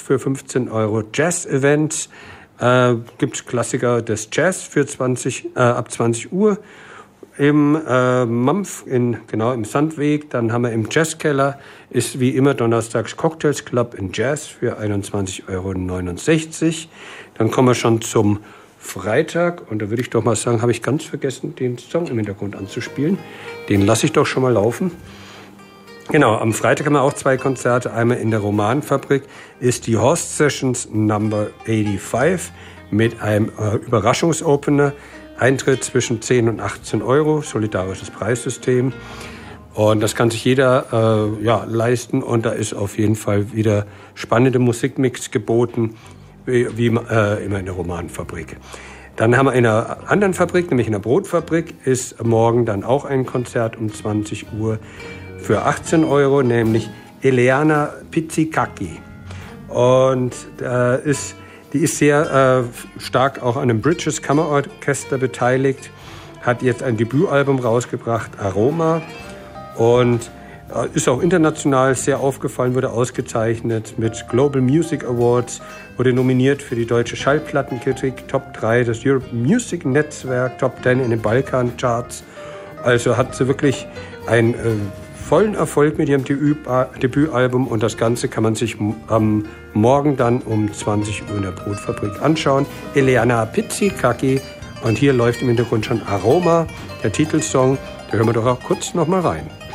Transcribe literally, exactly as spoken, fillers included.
für fünfzehn Euro. Jazz-Events, äh, gibt Klassiker des Jazz für zwanzig, äh, ab zwanzig Uhr. Im äh, Mampf, in, genau im Sandweg. Dann haben wir im Jazzkeller, ist wie immer donnerstags Cocktails Club in Jazz für einundzwanzig Euro neunundsechzig. Dann kommen wir schon zum Freitag. Und da würde ich doch mal sagen, habe ich ganz vergessen, den Song im Hintergrund anzuspielen. Den lasse ich doch schon mal laufen. Genau, am Freitag haben wir auch zwei Konzerte. Einmal in der Romanfabrik ist die Horst Sessions Number fünfundachtzig mit einem äh, Überraschungsopener. Eintritt zwischen zehn und achtzehn Euro, solidarisches Preissystem. Und das kann sich jeder äh, ja, leisten. Und da ist auf jeden Fall wieder spannende Musikmix geboten, wie, wie äh, immer in der Romanfabrik. Dann haben wir in einer anderen Fabrik, nämlich in der Brotfabrik, ist morgen dann auch ein Konzert um zwanzig Uhr für achtzehn Euro, nämlich Eleana Pizzicacchi. Und da äh, ist... Die ist sehr äh, stark auch an einem Bridges Kammerorchester beteiligt, hat jetzt ein Debütalbum rausgebracht, Aroma, und äh, ist auch international sehr aufgefallen, wurde ausgezeichnet mit Global Music Awards, wurde nominiert für die deutsche Schallplattenkritik, Top drei des Europe Music Netzwerk, Top zehn in den Balkan-Charts. Also hat sie wirklich ein... Äh, vollen Erfolg mit ihrem Debütalbum, und das Ganze kann man sich am Morgen dann um zwanzig Uhr in der Brotfabrik anschauen. Eleana Pizzicacchi, und hier läuft im Hintergrund schon Aroma, der Titelsong. Da hören wir doch auch kurz noch mal rein.